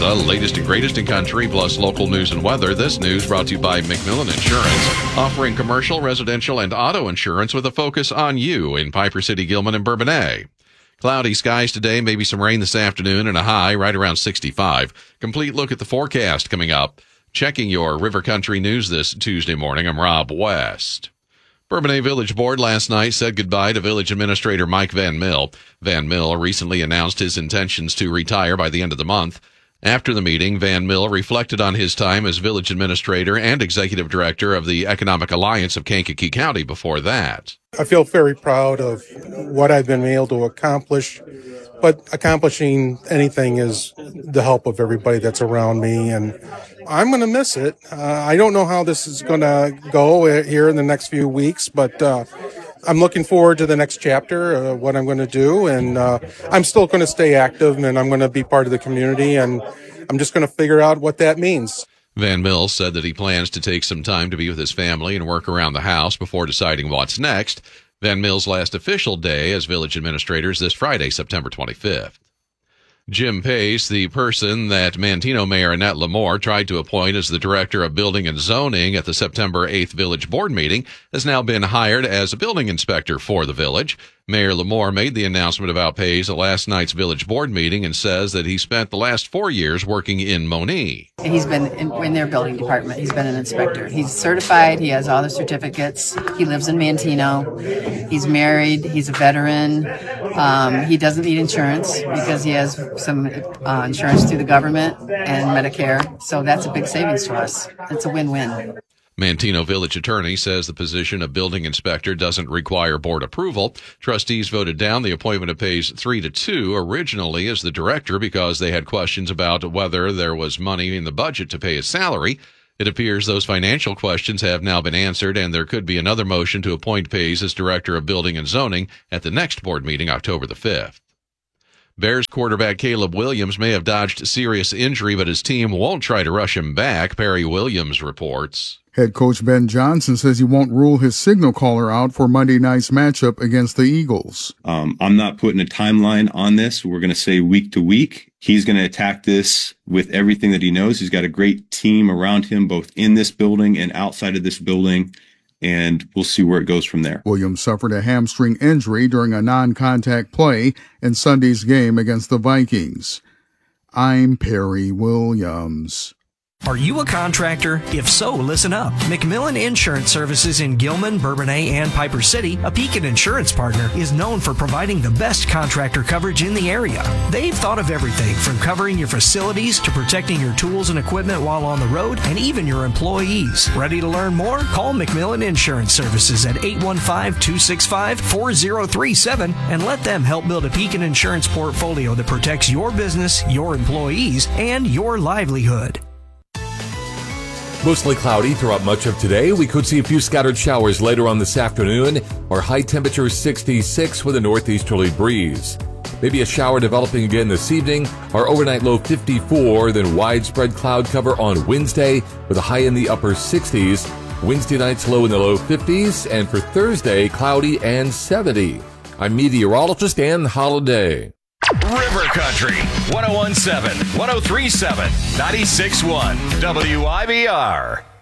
The latest and greatest in country, plus local news and weather. This news brought to you by McMillan Insurance, offering commercial, residential, and auto insurance with a focus on you in Piper City, Gilman, and Bourbonnais. Cloudy skies today, maybe some rain this afternoon, and a high right around 65. Complete look at the forecast coming up. Checking your River Country news this Tuesday morning, I'm Rob West. Bourbonnais Village Board last night said goodbye to Village Administrator Mike Van Mill. Van Mill recently announced his intentions to retire by the end of the month. After the meeting, Van Mill reflected on his time as Village Administrator and Executive Director of the Economic Alliance of Kankakee County before that. I feel very proud of what I've been able to accomplish, but accomplishing anything is the help of everybody that's around me, and I'm going to miss it. I don't know how this is going to go here in the next few weeks, but I'm looking forward to the next chapter, what I'm going to do, and I'm still going to stay active, and I'm going to be part of the community, and I'm just going to figure out what that means. Van Mill said that he plans to take some time to be with his family and work around the house before deciding what's next. Van Mill's last official day as village administrator is this Friday, September 25th. Jim Pace, the person that Manteno Mayor Annette Lamore tried to appoint as the Director of Building and Zoning at the September 8th Village Board meeting, has now been hired as a building inspector for the village. Mayor Lamore made the announcement about Pace at last night's Village Board meeting and says that he spent the last 4 years working in Monee. He's been in their building department. He's been an inspector. He's certified. He has all the certificates. He lives in Manteno. He's married. He's a veteran. He doesn't need insurance because he has some insurance through the government and Medicare. So that's a big savings to us. It's a win-win. Manteno Village Attorney says the position of building inspector doesn't require board approval. Trustees voted down the appointment of Pace 3-2 originally as the director because they had questions about whether there was money in the budget to pay his salary. It appears those financial questions have now been answered, and there could be another motion to appoint Pace as Director of Building and Zoning at the next board meeting, October the 5th. Bears quarterback Caleb Williams may have dodged serious injury, but his team won't try to rush him back, Perry Williams reports. Head coach Ben Johnson says he won't rule his signal caller out for Monday night's matchup against the Eagles. I'm not putting a timeline on this. We're going to say week to week. He's going to attack this with everything that he knows. He's got a great team around him, both in this building and outside of this building, and we'll see where it goes from there. Williams suffered a hamstring injury during a non-contact play in Sunday's game against the Vikings. I'm Perry Williams. Are you a contractor? If so, listen up. McMillan Insurance Services in Gilman, Bourbonnais, and Piper City, a Pekin insurance partner, is known for providing the best contractor coverage in the area. They've thought of everything from covering your facilities to protecting your tools and equipment while on the road, and even your employees. Ready to learn more? Call McMillan Insurance Services at 815-265-4037 and let them help build a Pekin insurance portfolio that protects your business, your employees, and your livelihood. Mostly cloudy throughout much of today. We could see a few scattered showers later on this afternoon. Our high temperature 66 with a northeasterly breeze. Maybe a shower developing again this evening. Our overnight low 54, then widespread cloud cover on Wednesday with a high in the upper 60s. Wednesday night's low in the low 50s. And for Thursday, cloudy and 70. I'm meteorologist Ann Holiday. River Country, 101.7, 103.7, 96.1, WIBR.